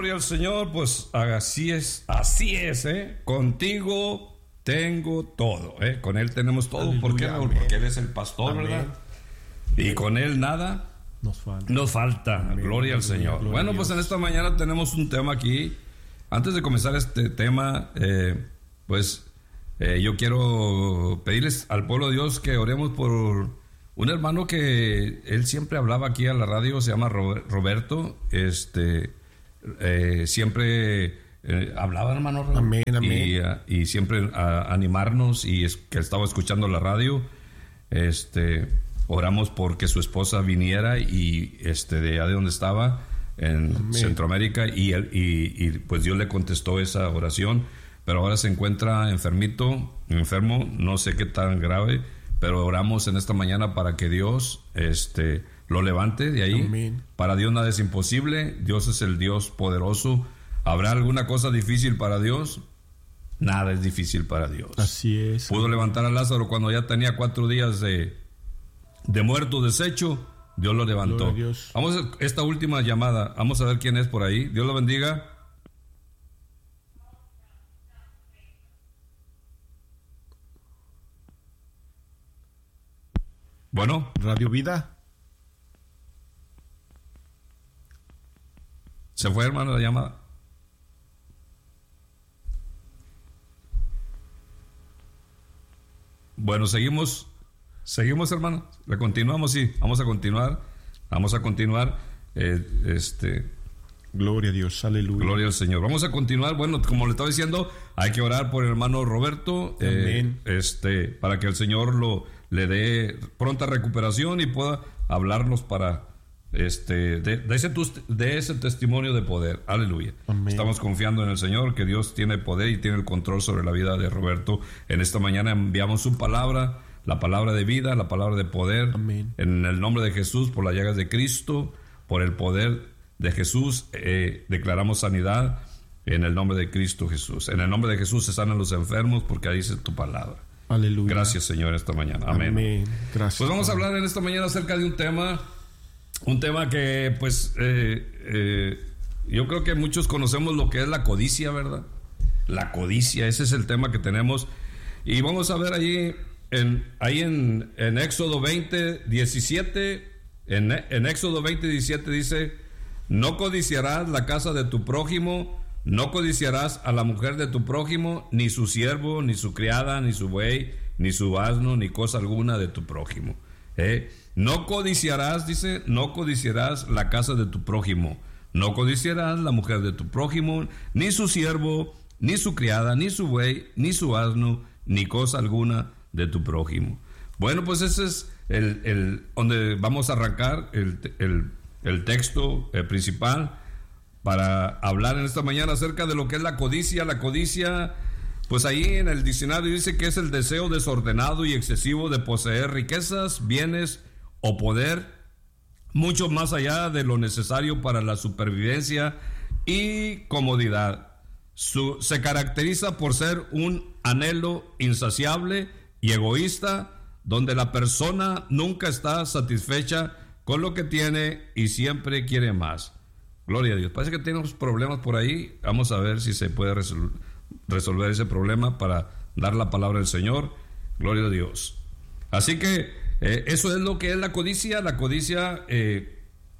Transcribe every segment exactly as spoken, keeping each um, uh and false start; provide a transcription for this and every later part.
gloria al Señor. Pues así es, así es, ¿eh? Contigo tengo todo, ¿eh? Con Él tenemos todo. Aleluya, ¿Por qué? amén. Porque Él es el pastor, Amén. ¿verdad? Y con Él nada nos falta. nos falta. Amén. Gloria al Aleluya, Señor. gloria Bueno, a pues Dios. en esta mañana tenemos un tema aquí. Antes de comenzar este tema, eh, pues eh, yo quiero pedirles al pueblo de Dios que oremos por un hermano que él siempre hablaba aquí a la radio, se llama Roberto. Este eh, siempre eh, hablaba, hermano Roberto. Amén, amén. Y, uh, y siempre a animarnos, y es que estaba escuchando la radio. Este oramos porque su esposa viniera y este de allá de donde estaba en Amén. Centroamérica, y, él, y, y pues Dios le contestó esa oración, pero ahora se encuentra enfermito, enfermo, no sé qué tan grave, pero oramos en esta mañana para que Dios este, lo levante de ahí. Amén. Para Dios nada es imposible, Dios es el Dios poderoso. ¿Habrá alguna cosa difícil para Dios? Nada es difícil para Dios. Así es. Pudo levantar a Lázaro cuando ya tenía cuatro días de, de muerto, deshecho. Dios lo levantó. Gloria a Dios. Vamos a esta última llamada. Vamos a ver quién es por ahí. Dios lo bendiga. Bueno, Radio Vida. se fue, hermano, la llamada. Bueno, seguimos. Seguimos, hermano. Le continuamos, sí. Vamos a continuar. Vamos a continuar. Eh, este. Gloria a Dios. Aleluya. Gloria al Señor. Vamos a continuar. Bueno, como le estaba diciendo, hay que orar por el hermano Roberto. Amén. Eh, este, para que el Señor lo le dé pronta recuperación y pueda hablarnos para este de, de ese de ese testimonio de poder. Aleluya. Amén. Estamos confiando en el Señor, que Dios tiene poder y tiene el control sobre la vida de Roberto. En esta mañana enviamos su palabra, la palabra de vida, la palabra de poder. Amén. En el nombre de Jesús, por las llagas de Cristo, por el poder de Jesús, eh, declaramos sanidad en el nombre de Cristo Jesús. En el nombre de Jesús se sanan los enfermos, porque ahí dice tu palabra. Aleluya. Gracias, Señor, esta mañana. Amén. Amén. Gracias. Pues vamos a hablar en esta mañana acerca de un tema, un tema que pues eh, eh, yo creo que muchos conocemos lo que es la codicia, ¿verdad? La codicia, ese es el tema que tenemos. Y vamos a ver allí en, ahí en, en Éxodo veinte, diecisiete, en, en Éxodo veinte, diecisiete dice: no codiciarás la casa de tu prójimo, no codiciarás a la mujer de tu prójimo, ni su siervo, ni su criada, ni su buey, ni su asno, ni cosa alguna de tu prójimo. ¿Eh? No codiciarás, dice, no codiciarás la casa de tu prójimo, no codiciarás la mujer de tu prójimo, ni su siervo, ni su criada, ni su buey, ni su asno, ni cosa alguna de tu prójimo. Bueno, pues ese es el, el donde vamos a arrancar el, el, el texto eh, principal para hablar en esta mañana acerca de lo que es la codicia. La codicia, pues ahí en el diccionario dice que es el deseo desordenado y excesivo de poseer riquezas, bienes o poder, mucho más allá de lo necesario para la supervivencia y comodidad. Su, se caracteriza por ser un anhelo insaciable y egoísta, donde la persona nunca está satisfecha con lo que tiene y siempre quiere más. Gloria a Dios. Parece que tenemos problemas por ahí. Vamos a ver si se puede resol- resolver ese problema para dar la palabra del Señor. Gloria a Dios. Así que eh, eso es lo que es la codicia. La codicia eh,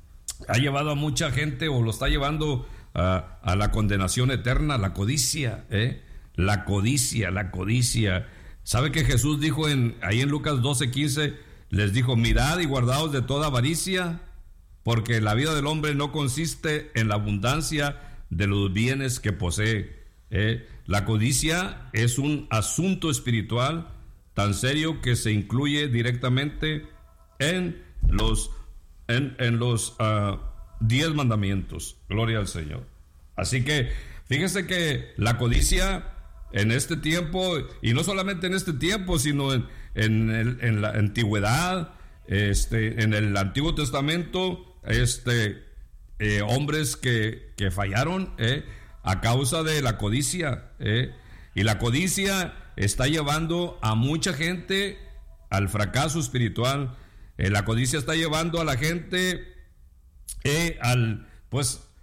ha llevado a mucha gente, o lo está llevando a, a la condenación eterna. La codicia, ¿eh? La codicia, la codicia. ¿Sabe que Jesús dijo en, ahí en Lucas doce quince? Les dijo: mirad y guardaos de toda avaricia, porque la vida del hombre no consiste en la abundancia de los bienes que posee. ¿eh? La codicia es un asunto espiritual tan serio que se incluye directamente en los en, en los uh, diez mandamientos. Gloria al Señor. Así que fíjese que la codicia en este tiempo, y no solamente en este tiempo, sino en, en, el, en la antigüedad, este, en el Antiguo Testamento, este, eh, hombres que, que fallaron eh, a causa de la codicia. Eh, y la codicia está llevando a mucha gente al fracaso espiritual. Eh, la codicia está llevando a la gente eh, al, pues,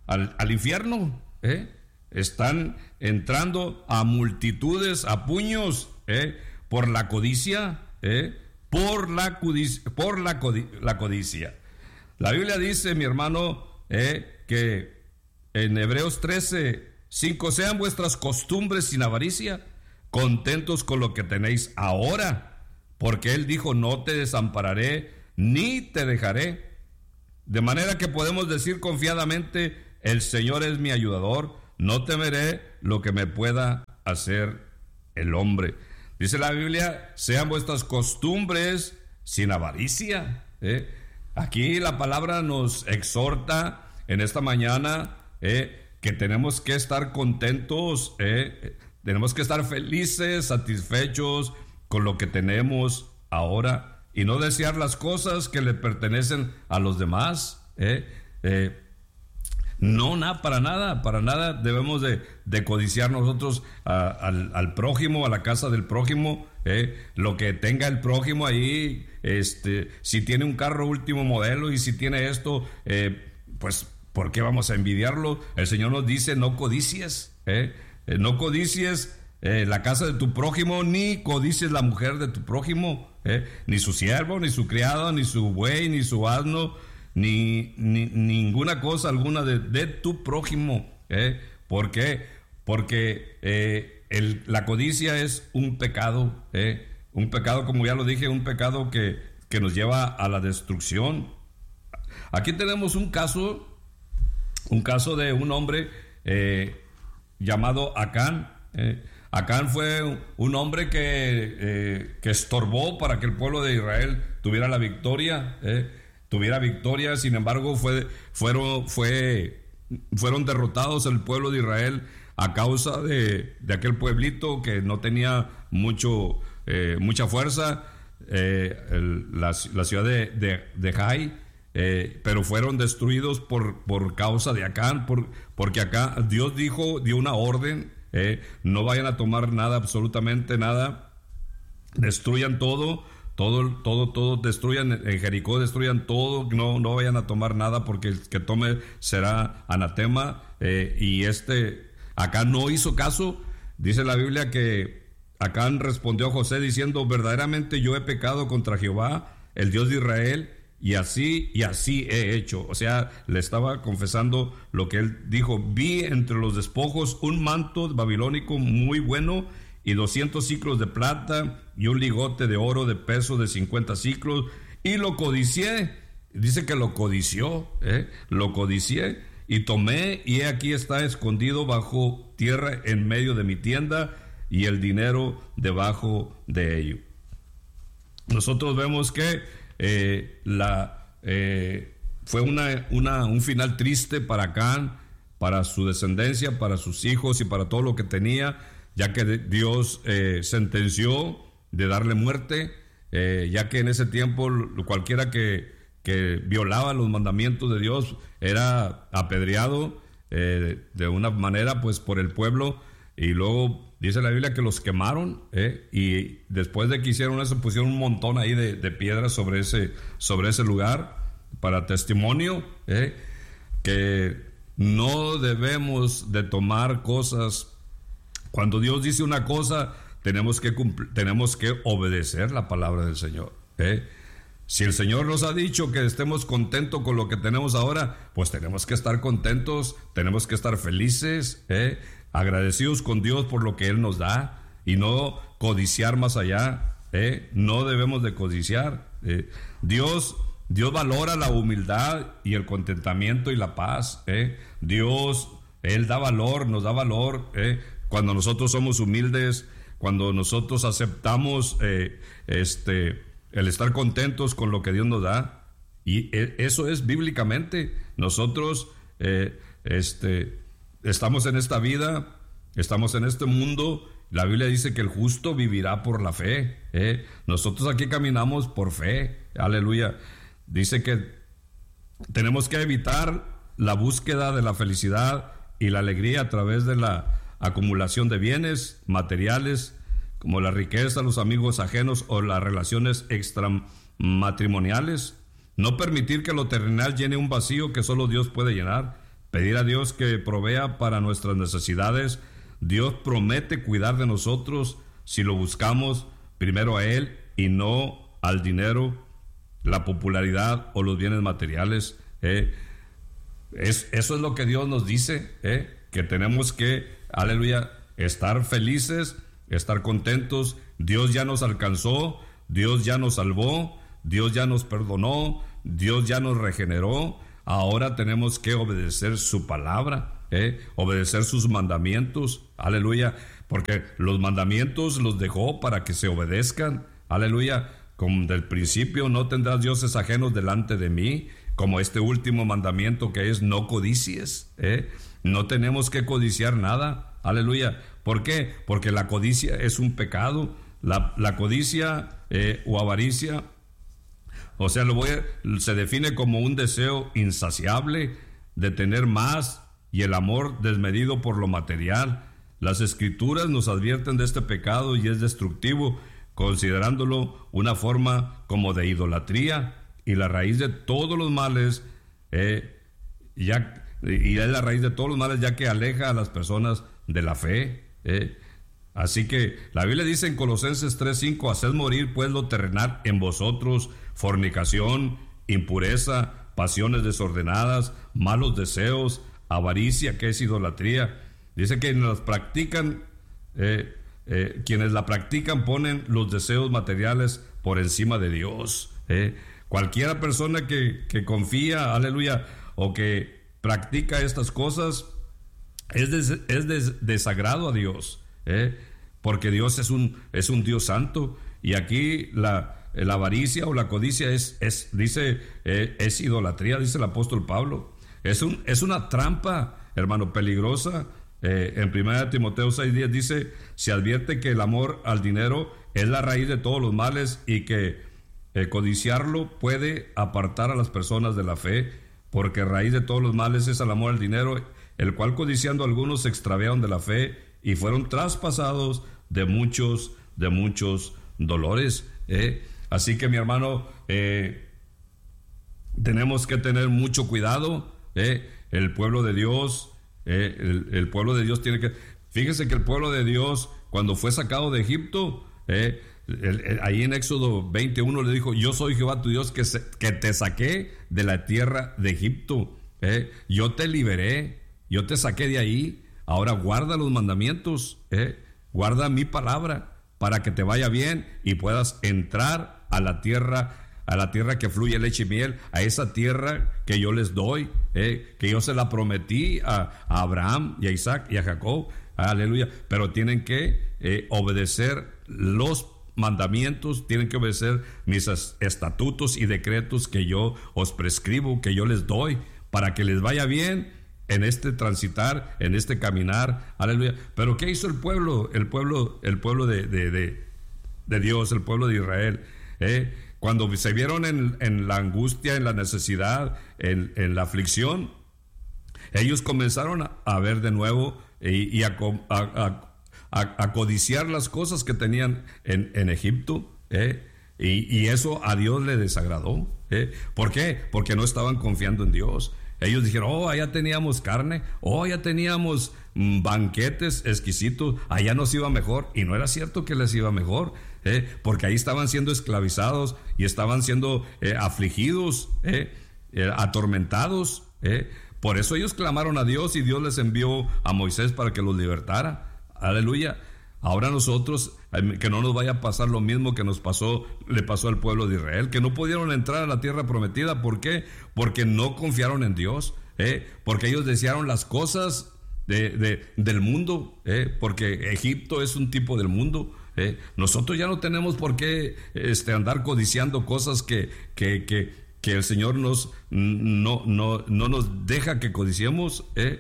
al, al infierno, ¿eh? Están entrando a multitudes, a puños, ¿eh? Por la codicia, ¿eh? Por la codicia, por la, codi- la codicia. La Biblia dice, mi hermano, ¿eh? Que en Hebreos trece, cinco, sean vuestras costumbres sin avaricia, contentos con lo que tenéis ahora, porque Él dijo, no te desampararé, ni te dejaré. De manera que podemos decir confiadamente, el Señor es mi ayudador, no temeré lo que me pueda hacer el hombre. Dice la Biblia, sean vuestras costumbres sin avaricia. ¿eh? Aquí la palabra nos exhorta en esta mañana ¿eh? que tenemos que estar contentos, ¿eh? tenemos que estar felices, satisfechos con lo que tenemos ahora y no desear las cosas que le pertenecen a los demás. ¿eh? Eh, No, nada, para nada, para nada debemos de, de codiciar nosotros a, al, al prójimo, a la casa del prójimo, eh, lo que tenga el prójimo ahí, este, si tiene un carro último modelo y si tiene esto, eh, pues, ¿por qué vamos a envidiarlo? El Señor nos dice, no codicies, eh, eh, no codicies eh, la casa de tu prójimo, ni codicies la mujer de tu prójimo, eh, ni su siervo, ni su criado, ni su buey, ni su asno, Ni, ni ninguna cosa alguna de, de tu prójimo. ¿eh? ¿Por qué? Porque eh, el, la codicia es un pecado. ¿eh? Un pecado, como ya lo dije, un pecado que, que nos lleva a la destrucción. Aquí tenemos un caso, un caso de un hombre eh, llamado Acán. ¿eh? Acán fue un hombre que, eh, que estorbó para que el pueblo de Israel tuviera la victoria. ¿eh? tuviera victoria, sin embargo fue, fueron, fue, fueron derrotados el pueblo de Israel a causa de, de aquel pueblito que no tenía mucho, eh, mucha fuerza, eh, el, la, la ciudad de, de, de Jai, eh, pero fueron destruidos por, por causa de Acán, por, porque acá Dios dijo, dio una orden, eh, no vayan a tomar nada, absolutamente nada, destruyan todo, Todo, todo, todo, destruyan en Jericó, destruyan todo, no, no vayan a tomar nada porque el que tome será anatema. Eh, y este, Acán no hizo caso. Dice la Biblia que Acán respondió a José diciendo, verdaderamente yo he pecado contra Jehová, el Dios de Israel, y así, y así he hecho. O sea, le estaba confesando lo que él dijo. Vi entre los despojos un manto babilónico muy bueno, y doscientos siclos de plata, y un ligote de oro de peso de cincuenta siclos, y lo codicié. Dice que lo codició, ¿eh? lo codicié, y tomé, y he aquí está escondido bajo tierra en medio de mi tienda, y el dinero debajo de ello. Nosotros vemos que eh, la, eh, fue una, una, un final triste para Acán, para su descendencia, para sus hijos y para todo lo que tenía, ya que Dios eh, sentenció de darle muerte, eh, ya que en ese tiempo cualquiera que, que violaba los mandamientos de Dios era apedreado eh, de una manera pues por el pueblo, y luego dice la Biblia que los quemaron, eh, y después de que hicieron eso pusieron un montón ahí de, de piedras sobre ese, sobre ese lugar para testimonio, eh, que no debemos de tomar cosas. Cuando Dios dice una cosa, tenemos que cumplir, tenemos que obedecer la palabra del Señor. ¿eh? Si el Señor nos ha dicho que estemos contentos con lo que tenemos ahora, pues tenemos que estar contentos, tenemos que estar felices, ¿eh? agradecidos con Dios por lo que Él nos da, y no codiciar más allá. ¿eh? No debemos de codiciar. ¿eh? Dios, Dios valora la humildad y el contentamiento y la paz. ¿eh? Dios, Él da valor, nos da valor, ¿eh? cuando nosotros somos humildes, cuando nosotros aceptamos eh, este, el estar contentos con lo que Dios nos da. Y eso es bíblicamente. Nosotros eh, este, estamos en esta vida, estamos en este mundo. La Biblia dice que el justo vivirá por la fe. ¿eh? Nosotros aquí caminamos por fe. Aleluya. Dice que tenemos que evitar la búsqueda de la felicidad y la alegría a través de la acumulación de bienes materiales, como la riqueza, los amigos ajenos o las relaciones extramatrimoniales. No permitir que lo terrenal llene un vacío que solo Dios puede llenar. pedir a Dios que provea para nuestras necesidades. Dios promete cuidar de nosotros si lo buscamos primero a Él y no al dinero, la popularidad o los bienes materiales. ¿eh? Es, eso es lo que Dios nos dice, ¿eh? que tenemos que, aleluya, estar felices, estar contentos. Dios ya nos alcanzó, Dios ya nos salvó, Dios ya nos perdonó, Dios ya nos regeneró. Ahora tenemos que obedecer su palabra, ¿eh? obedecer sus mandamientos, aleluya, porque los mandamientos los dejó para que se obedezcan, aleluya. Como del principio, no tendrás dioses ajenos delante de mí, como este último mandamiento que es no codicies, ¿eh? No tenemos que codiciar nada, aleluya. ¿Por qué? Porque la codicia es un pecado. La, la codicia eh, o avaricia, o sea, lo voy a, se define como un deseo insaciable de tener más y el amor desmedido por lo material. Las Escrituras nos advierten de este pecado y es destructivo, considerándolo una forma como de idolatría y la raíz de todos los males, eh, ya, y es la raíz de todos los males ya que aleja a las personas de la fe. Eh. Así que la Biblia dice en Colosenses tres cinco, haced morir pues lo terrenal en vosotros, fornicación, impureza, pasiones desordenadas, malos deseos, avaricia, que es idolatría. Dice que las practican, eh, eh, quienes la practican ponen los deseos materiales por encima de Dios. Eh. Cualquiera persona que, que confía, aleluya, o que practica estas cosas, es, des, es des, desagrado a Dios, ¿eh? porque Dios es un, es un Dios santo, y aquí la, la avaricia o la codicia es, es dice, eh, es idolatría, dice el apóstol Pablo. Es, un, es una trampa, hermano, peligrosa. Eh, en primera Timoteo seis diez dice, se advierte que el amor al dinero es la raíz de todos los males y que eh, codiciarlo puede apartar a las personas de la fe, porque raíz de todos los males es el amor al dinero, el cual codiciando algunos se extraviaron de la fe y fueron traspasados de muchos, de muchos dolores. ¿eh? Así que mi hermano, eh, tenemos que tener mucho cuidado. ¿eh? El pueblo de Dios, eh, el, el pueblo de Dios tiene que... Fíjese que el pueblo de Dios, cuando fue sacado de Egipto, eh, el, el, ahí en Éxodo veintiuno le dijo, yo soy Jehová tu Dios que, se, que te saqué de la tierra de Egipto. ¿eh? Yo te liberé, yo te saqué de ahí. Ahora guarda los mandamientos, ¿eh? guarda mi palabra para que te vaya bien y puedas entrar a la tierra, a la tierra que fluye leche y miel, a esa tierra que yo les doy, ¿eh? que yo se la prometí a, a Abraham y a Isaac y a Jacob, aleluya. Pero tienen que eh, obedecer los mandamientos, tienen que obedecer mis estatutos y decretos que yo os prescribo, que yo les doy, para que les vaya bien en este transitar, en este caminar, aleluya. Pero ¿qué hizo el pueblo? El pueblo, el pueblo de, de, de, de Dios, el pueblo de Israel, ¿eh? cuando se vieron en, en la angustia, en la necesidad, en, en la aflicción, ellos comenzaron a, a ver de nuevo y, y a, a, a, a codiciar las cosas que tenían en, en Egipto, ¿eh? y, y eso a Dios le desagradó. ¿eh? ¿Por qué? Porque no estaban confiando en Dios. Ellos dijeron, oh, allá teníamos carne, oh, allá teníamos mm, banquetes exquisitos, allá nos iba mejor. Y no era cierto que les iba mejor, ¿eh? porque ahí estaban siendo esclavizados y estaban siendo eh, afligidos, ¿eh? Eh, atormentados. ¿eh? Por eso ellos clamaron a Dios y Dios les envió a Moisés para que los libertara. Aleluya. Ahora nosotros, que no nos vaya a pasar lo mismo que nos pasó, le pasó al pueblo de Israel, que no pudieron entrar a la tierra prometida. ¿Por qué? Porque no confiaron en Dios, ¿eh? porque ellos desearon las cosas de, de, del mundo, ¿eh? porque Egipto es un tipo del mundo. ¿eh? Nosotros ya no tenemos por qué este, andar codiciando cosas que, que, que, que el Señor nos, no, no, no nos deja que codiciemos. ¿eh?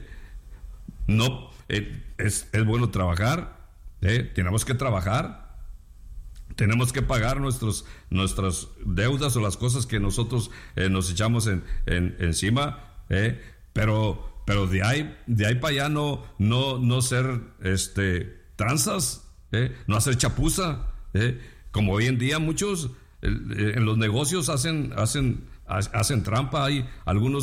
No, eh, es, es bueno trabajar. ¿Eh? Tenemos que trabajar, tenemos que pagar nuestros, nuestras deudas o las cosas que nosotros eh, nos echamos en, en, encima, ¿eh? pero, pero de ahí, de ahí para allá no, no, no ser este, tranzas, ¿eh? no hacer chapuza, ¿eh? como hoy en día muchos eh, en los negocios hacen, hacen, hacen trampa. Hay algunos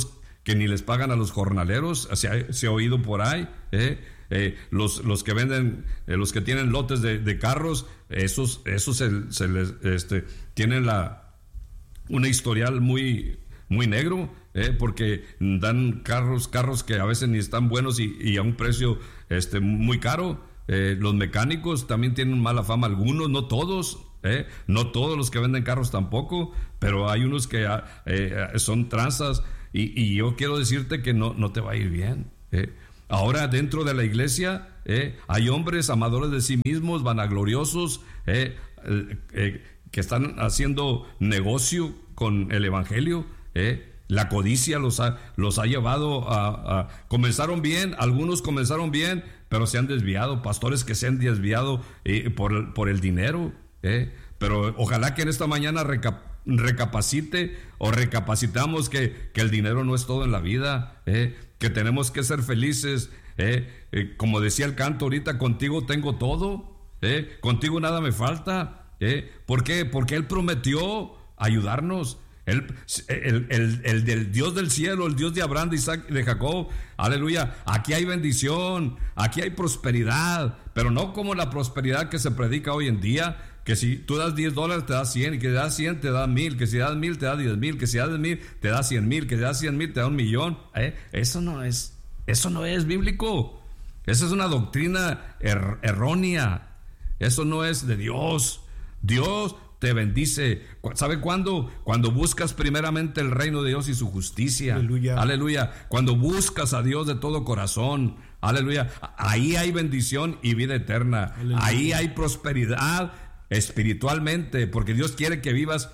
que ni les pagan a los jornaleros, se ha, se ha oído por ahí, ¿eh? Eh, los, los que venden, eh, los que tienen lotes de, de carros, esos, esos se, se les, este, tienen la, una historial muy, muy negro, eh, porque dan carros, carros que a veces ni están buenos y, y a un precio este, muy caro. Eh, los mecánicos también tienen mala fama, algunos, no todos, eh, no todos los que venden carros tampoco, pero hay unos que eh, son tranzas y, y yo quiero decirte que no, no te va a ir bien, eh. Ahora dentro de la iglesia eh, hay hombres amadores de sí mismos, vanagloriosos, eh, eh, eh, que están haciendo negocio con el evangelio. Eh. La codicia los ha, los ha llevado a, a... Comenzaron bien, algunos comenzaron bien, pero se han desviado. Pastores que se han desviado eh, por, por el dinero. Eh. Pero ojalá que en esta mañana recap, recapacite o recapacitamos que, que el dinero no es todo en la vida, eh. que tenemos que ser felices, eh, eh, como decía el canto ahorita, contigo tengo todo, eh, contigo nada me falta, eh, ¿por qué? Porque Él prometió ayudarnos, Él, el, el, el del Dios del cielo, el Dios de Abraham, de Isaac y de Jacob, aleluya, aquí hay bendición, aquí hay prosperidad, pero no como la prosperidad que se predica hoy en día, que si tú das diez dólares te das cien, y que si das cien te da mil, que si das mil te da diez mil, que si das mil te da cien mil, que si das cien mil te da un millón. ¿Eh? Eso no es, eso no es bíblico. Esa es una doctrina er, errónea. Eso no es de Dios. Dios te bendice. ¿Sabe cuándo? Cuando buscas primeramente el reino de Dios y su justicia. Aleluya. Aleluya. Cuando buscas a Dios de todo corazón. Aleluya. Ahí hay bendición y vida eterna. Aleluya. Ahí hay prosperidad espiritualmente, porque Dios quiere que vivas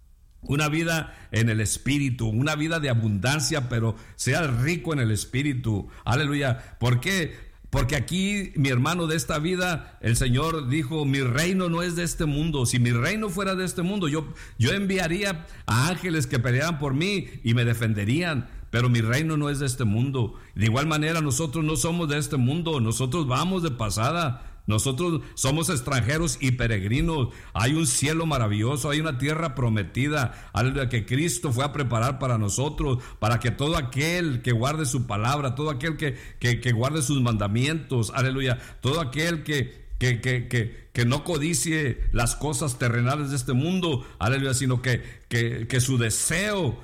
una vida en el espíritu, una vida de abundancia, pero seas rico en el espíritu. Aleluya. ¿Por qué? Porque aquí, mi hermano, de esta vida, el Señor dijo, mi reino no es de este mundo. Si mi reino fuera de este mundo, yo, yo enviaría a ángeles que pelearan por mí y me defenderían. Pero mi reino no es de este mundo. De igual manera, nosotros no somos de este mundo. Nosotros vamos de pasada. Nosotros somos extranjeros y peregrinos. Hay un cielo maravilloso, hay una tierra prometida, aleluya, que Cristo fue a preparar para nosotros, para que todo aquel que guarde su palabra, todo aquel que, que, que guarde sus mandamientos, aleluya, todo aquel que Que, que, que, que no codicie las cosas terrenales de este mundo, aleluya, sino que, que, que su deseo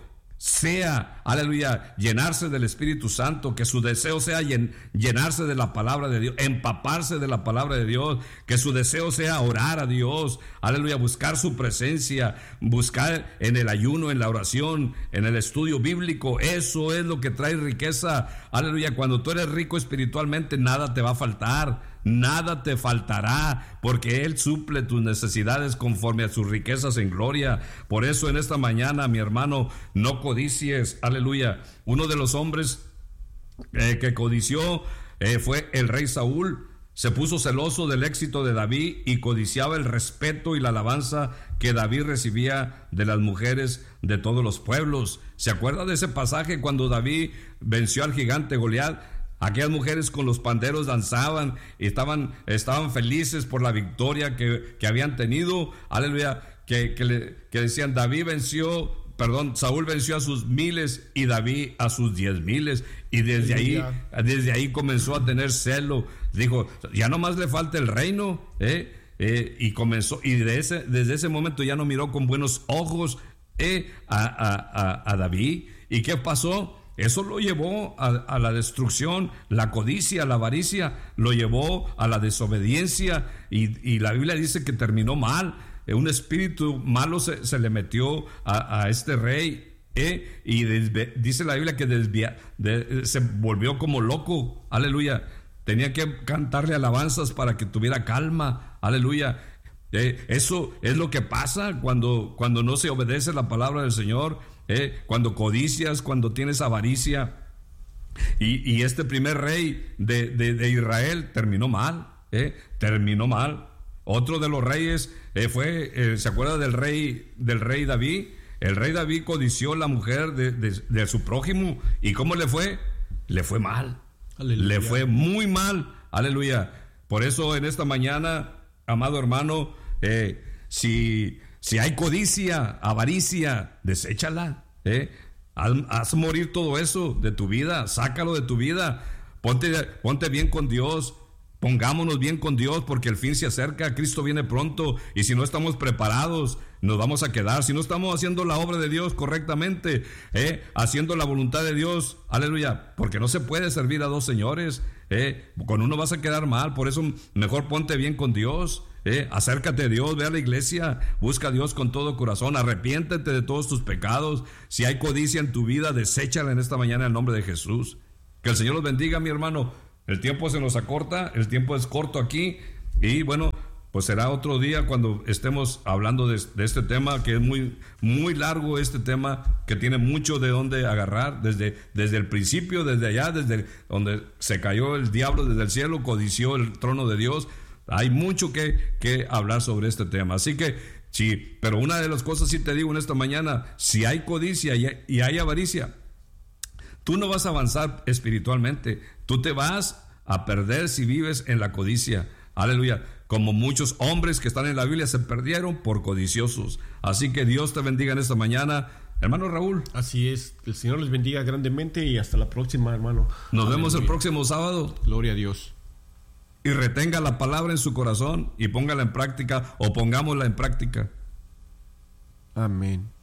sea, aleluya, llenarse del Espíritu Santo, que su deseo sea llen, llenarse de la palabra de Dios, empaparse de la palabra de Dios, que su deseo sea orar a Dios, aleluya, buscar su presencia, buscar en el ayuno, en la oración, en el estudio bíblico. Eso es lo que trae riqueza, aleluya. Cuando tú eres rico espiritualmente, nada te va a faltar. Nada te faltará, porque Él suple tus necesidades conforme a sus riquezas en gloria. Por eso en esta mañana, mi hermano, no codicies, aleluya. Uno de los hombres eh, que codició eh, fue el rey Saúl. Se puso celoso del éxito de David y codiciaba el respeto y la alabanza que David recibía de las mujeres de todos los pueblos. ¿Se acuerda de ese pasaje cuando David venció al gigante Goliat? Aquellas mujeres con los panderos danzaban y estaban, estaban felices por la victoria que, que habían tenido. Aleluya, que, que, le, que decían, David venció, perdón, Saúl venció a sus miles y David a sus diez miles. Y desde ahí, desde ahí comenzó a tener celo. Dijo, ya nomás le falta el reino, ¿eh? Eh, y comenzó, y de ese, desde ese momento ya no miró con buenos ojos eh, a, a, a, a David. ¿Y qué pasó? Eso lo llevó a, a la destrucción, la codicia, la avaricia, lo llevó a la desobediencia y, y la Biblia dice que terminó mal. Un espíritu malo se, se le metió a, a este rey eh, y desve, dice la Biblia que desvia, de, se volvió como loco, aleluya. Tenía que cantarle alabanzas para que tuviera calma, aleluya. Eh, eso es lo que pasa cuando, cuando no se obedece la palabra del Señor. Eh, cuando codicias, cuando tienes avaricia. Y, y este primer rey de, de, de Israel terminó mal, eh, terminó mal. Otro de los reyes eh, fue, eh, ¿se acuerda del rey, del rey David? El rey David codició la mujer de, de, de su prójimo. ¿Y cómo le fue? Le fue mal. Aleluya. Le fue muy mal. Aleluya. Por eso en esta mañana, amado hermano, eh, si... Si hay codicia, avaricia, deséchala, ¿eh? Haz, haz morir todo eso de tu vida, sácalo de tu vida. Ponte, ponte bien con Dios. Pongámonos bien con Dios porque el fin se acerca, Cristo viene pronto y si no estamos preparados nos vamos a quedar. Si no estamos haciendo la obra de Dios correctamente, eh, haciendo la voluntad de Dios, aleluya, porque no se puede servir a dos señores, eh, con uno vas a quedar mal. Por eso mejor ponte bien con Dios, eh, acércate a Dios, ve a la iglesia, busca a Dios con todo corazón, arrepiéntete de todos tus pecados. Si hay codicia en tu vida, deséchala en esta mañana en el nombre de Jesús. Que el Señor los bendiga, mi hermano. El tiempo se nos acorta, el tiempo es corto aquí y bueno, pues será otro día cuando estemos hablando de, de este tema, que es muy, muy largo este tema, que tiene mucho de dónde agarrar, desde, desde el principio, desde allá, desde donde se cayó el diablo desde el cielo, codició el trono de Dios. Hay mucho que, que hablar sobre este tema, así que sí, pero una de las cosas sí te digo en esta mañana, si hay codicia y hay, y hay avaricia, tú no vas a avanzar espiritualmente, tú te vas a perder si vives en la codicia. Aleluya. Como muchos hombres que están en la Biblia se perdieron por codiciosos. Así que Dios te bendiga en esta mañana. Hermano Raúl. Así es. El Señor les bendiga grandemente y hasta la próxima, hermano. Nos Aleluya. vemos el próximo sábado. Gloria a Dios. Y retenga la palabra en su corazón y póngala en práctica o pongámosla en práctica. Amén.